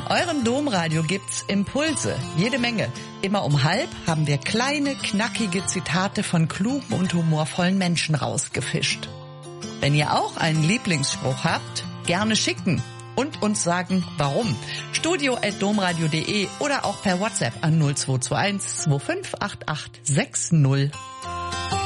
eurem Domradio gibt's Impulse, jede Menge. Immer um 12:30 haben wir kleine, knackige Zitate von klugen und humorvollen Menschen rausgefischt. Wenn ihr auch einen Lieblingsspruch habt, gerne schicken und uns sagen, warum. studio@domradio.de oder auch per WhatsApp an 0221 2588 60